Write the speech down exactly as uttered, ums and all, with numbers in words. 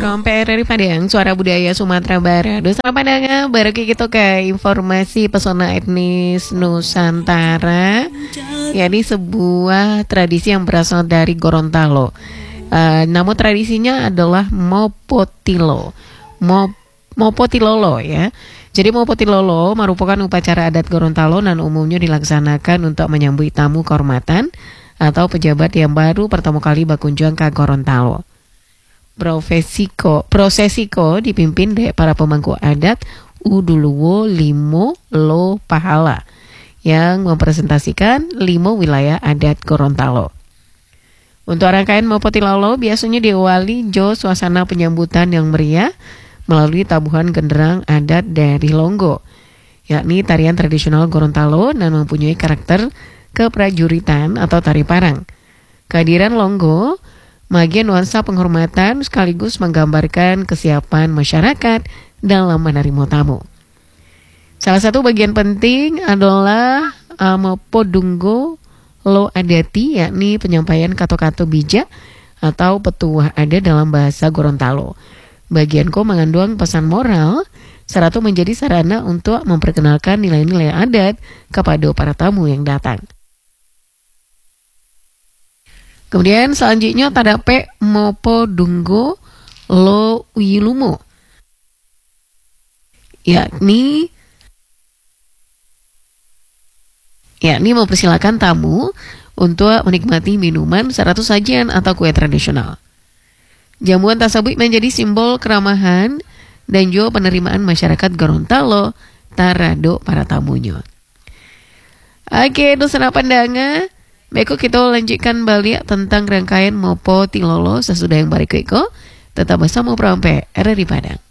P R R I Padang, Suara Budaya Sumatera Barat. Dosa Padang, bareng kita ke informasi pesona etnis Nusantara. Ya, ini sebuah tradisi yang berasal dari Gorontalo. Uh, namun tradisinya adalah Mopotilo. Mop, Mopotilolo ya. Jadi Mopotilolo merupakan upacara adat Gorontalo dan umumnya dilaksanakan untuk menyambut tamu kehormatan atau pejabat yang baru pertama kali berkunjung ke Gorontalo. Prosesiko, prosesiko dipimpin oleh para pemangku adat Uduluwo Limo Lo Pahala yang mempresentasikan lima wilayah adat Gorontalo. Untuk rangkaian Mopotilolo biasanya diawali jo suasana penyambutan yang meriah melalui tabuhan genderang adat dari Longgo, yakni tarian tradisional Gorontalo dan mempunyai karakter keprajuritan atau tari parang. Kehadiran Longgo bagian nuansa penghormatan sekaligus menggambarkan kesiapan masyarakat dalam menerima tamu. Salah satu bagian penting adalah uh, Mopodunggo Lo Adati, yakni penyampaian kato-kato bijak atau petuah adat dalam bahasa Gorontalo. Bagian ko mengandung pesan moral serta menjadi sarana untuk memperkenalkan nilai-nilai adat kepada para tamu yang datang. Kemudian selanjutnya tadape Mopodunggo Lo Wilumo, yakni yakni mempersilakan tamu untuk menikmati minuman serta sajian atau kue tradisional. Jamuan tersebut menjadi simbol keramahan dan juga penerimaan masyarakat Gorontalo terhadap para tamunya. Oke, dosa pandangan. Baiklah, kita lanjutkan balik tentang rangkaian Mopotilolo sesudah yang berikut. Tetap bersama P R R I Padang.